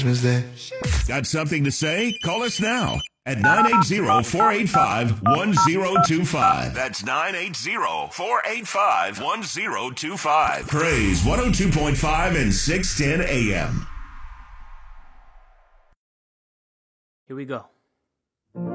Day. Got something to say? Call us now at 980-485-1025. That's 980-485-1025. Praise 102.5 and 610 AM. Here we go.